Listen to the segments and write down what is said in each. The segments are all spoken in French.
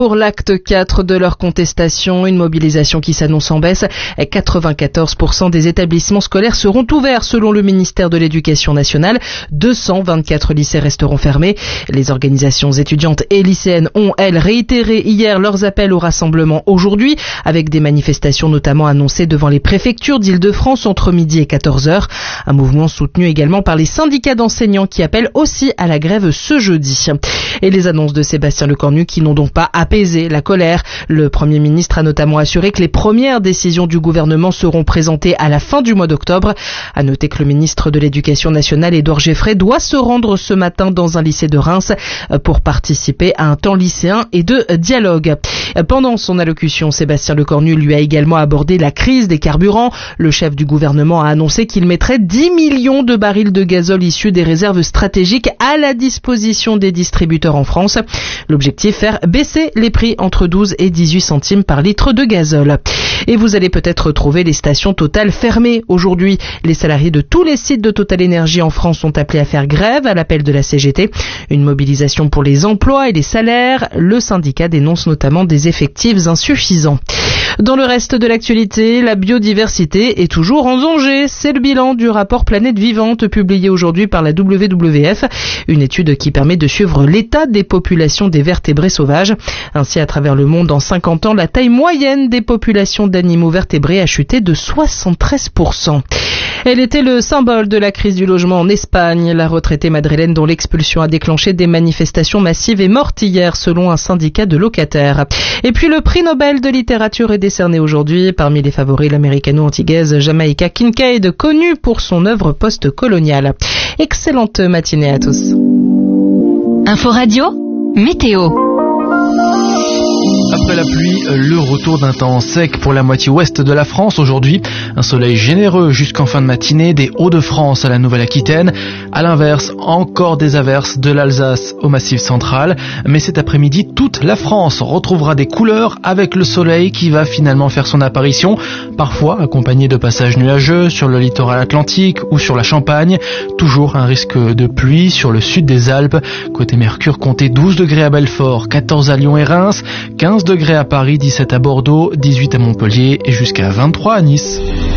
Pour l'acte 4 de leur contestation, une mobilisation qui s'annonce en baisse. 94% des établissements scolaires seront ouverts selon le ministère de l'Éducation nationale. 224 lycées resteront fermés. Les organisations étudiantes et lycéennes ont, elles, réitéré hier leurs appels au rassemblement aujourd'hui, avec des manifestations notamment annoncées devant les préfectures d'Île-de-France entre midi et 14h. Un mouvement soutenu également par les syndicats d'enseignants qui appellent aussi à la grève ce jeudi. Et les annonces de Sébastien Lecornu qui n'ont donc pas apaiser la colère. Le Premier ministre a notamment assuré que les premières décisions du gouvernement seront présentées à la fin du mois d'octobre. À noter que le ministre de l'Éducation nationale, Édouard Geffray, doit se rendre ce matin dans un lycée de Reims pour participer à un temps lycéen et de dialogue. Pendant son allocution, Sébastien Lecornu lui a également abordé la crise des carburants. Le chef du gouvernement a annoncé qu'il mettrait 10 millions de barils de gazole issus des réserves stratégiques à la disposition des distributeurs en France. L'objectif, faire baisser les prix entre 12 et 18 centimes par litre de gazole. Et vous allez peut-être trouver les stations Total fermées aujourd'hui. Les salariés de tous les sites de Total Énergie en France sont appelés à faire grève à l'appel de la CGT. Une mobilisation pour les emplois et les salaires. Le syndicat dénonce notamment des effectifs insuffisants. Dans le reste de l'actualité, la biodiversité est toujours en danger. C'est le bilan du rapport Planète Vivante publié aujourd'hui par la WWF. Une étude qui permet de suivre l'état des populations des vertébrés sauvages. Ainsi, à travers le monde, en 50 ans, la taille moyenne des populations d'animaux vertébrés a chuté de 73%. Elle était le symbole de la crise du logement en Espagne. La retraitée madrilène dont l'expulsion a déclenché des manifestations massives est morte hier selon un syndicat de locataires. Et puis le prix Nobel de littérature est décerné aujourd'hui. Parmi les favoris, l'américano-antillaise Jamaica Kincaid, connue pour son œuvre post-coloniale. Excellente matinée à tous. Info Radio, météo. Après la pluie, le retour d'un temps sec pour la moitié ouest de la France aujourd'hui. Un soleil généreux jusqu'en fin de matinée des Hauts-de-France à la Nouvelle-Aquitaine. À l'inverse, encore des averses de l'Alsace au Massif central. Mais cet après-midi, toute la France retrouvera des couleurs avec le soleil qui va finalement faire son apparition. Parfois accompagné de passages nuageux sur le littoral atlantique ou sur la Champagne. Toujours un risque de pluie sur le sud des Alpes. Côté Mercure, comptez 12 degrés à Belfort, 14 à Lyon et Reims, 15 degrés à Paris, 17 à Bordeaux, 18 à Montpellier et jusqu'à 23 à Nice.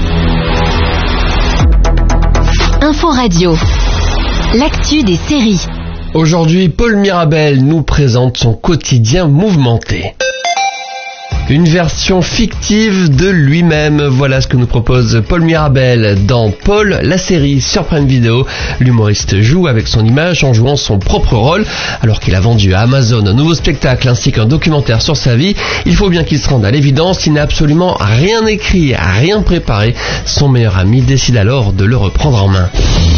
Info Radio, l'actu des séries. Aujourd'hui, Paul Mirabel nous présente son quotidien mouvementé. Une version fictive de lui-même, voilà ce que nous propose Paul Mirabel dans Paul, la série sur Prime Video. L'humoriste joue avec son image en jouant son propre rôle. Alors qu'il a vendu à Amazon un nouveau spectacle ainsi qu'un documentaire sur sa vie, il faut bien qu'il se rende à l'évidence, il n'a absolument rien écrit, rien préparé. Son meilleur ami décide alors de le reprendre en main.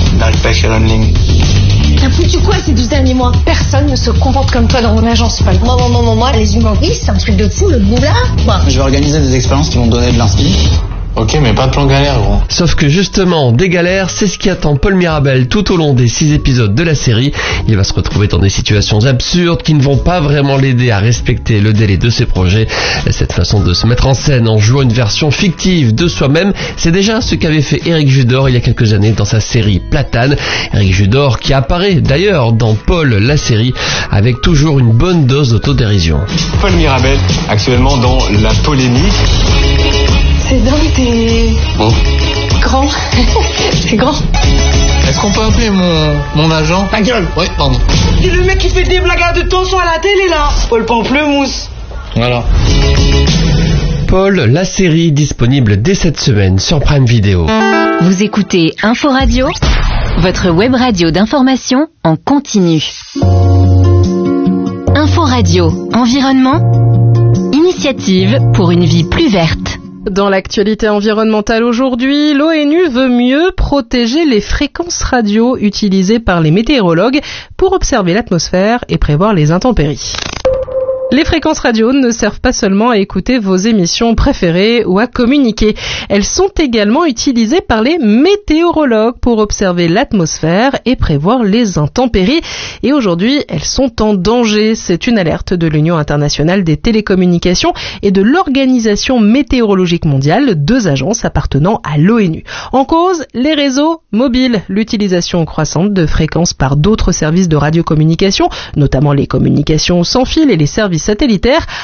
T'as foutu quoi ces 12 derniers mois? Personne ne se comporte comme toi dans mon agence. Pas moi, les humoristes, c'est un truc de fou, le boulard, quoi. Je vais organiser des expériences qui vont donner de l'inspi. Ok, mais pas de plan galère, gros. Sauf que justement, des galères, c'est ce qui attend Paul Mirabel tout au long des 6 épisodes de la série. Il va se retrouver dans des situations absurdes qui ne vont pas vraiment l'aider à respecter le délai de ses projets. Cette façon de se mettre en scène en jouant une version fictive de soi-même, c'est déjà ce qu'avait fait Éric Judor il y a quelques années dans sa série Platane. Éric Judor qui apparaît d'ailleurs dans Paul, la série, avec toujours une bonne dose d'autodérision. Paul Mirabel, actuellement dans la polémique. C'est dingue, t'es... Bon. Grand. C'est grand. Est-ce qu'on peut appeler mon agent? Ta gueule. Oui, pardon. C'est le mec qui fait des blagues de tension à la télé, là. Paul Pamplemousse. Voilà. Paul, la série, disponible dès cette semaine sur Prime Video. Vous écoutez Info Radio, votre web radio d'information en continu. Info Radio, environnement, initiative pour une vie plus verte. Dans l'actualité environnementale aujourd'hui, l'ONU veut mieux protéger les fréquences radio utilisées par les météorologues pour observer l'atmosphère et prévoir les intempéries. Les fréquences radio ne servent pas seulement à écouter vos émissions préférées ou à communiquer. Elles sont également utilisées par les météorologues pour observer l'atmosphère et prévoir les intempéries. Et aujourd'hui, elles sont en danger. C'est une alerte de l'Union internationale des télécommunications et de l'Organisation météorologique mondiale, 2 agences appartenant à l'ONU. En cause, les réseaux mobiles, l'utilisation croissante de fréquences par d'autres services de radiocommunication, notamment les communications sans fil et les services satellitaire